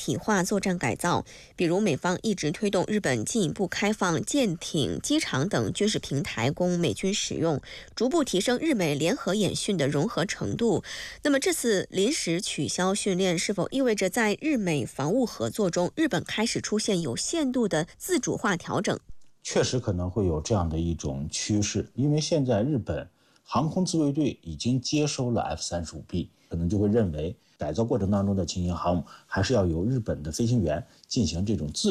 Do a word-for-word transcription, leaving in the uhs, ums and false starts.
体化作战改造，比如美方一直推动日本进一步开放舰艇、机场等军事平台供美军使用，逐步提升日美联合演训的融合程度。那么这次临时取消训练，是否意味着在日美防务合作中，日本开始出现有限度的自主化调整？ 确实可能会有这样的一种趋势，因为现在日本航空自卫队已经接收了 F 三十五 B， 可能就会认为改造过程当中的轻型航母还是要由日本的飞行员进行这种自